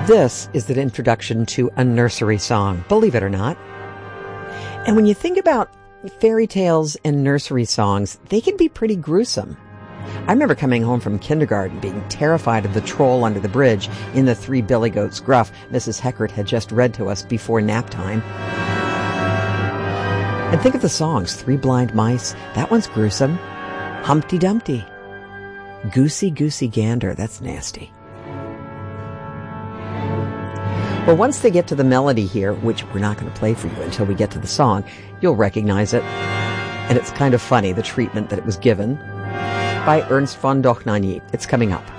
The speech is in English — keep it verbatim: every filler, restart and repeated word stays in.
This is the introduction to a nursery song, believe it or not. And when you think about fairy tales and nursery songs, they can be pretty gruesome. I remember coming home from kindergarten being terrified of the troll under the bridge in The Three Billy Goats Gruff Missus Heckert had just read to us before nap time. And think of the songs, Three Blind Mice, that one's gruesome. Humpty Dumpty. Goosey Goosey Gander, that's nasty. Well, once they get to the melody here, which we're not going to play for you until we get to the song, you'll recognize it. And it's kind of funny, the treatment that it was given by Ernst von Dohnanyi. It's coming up.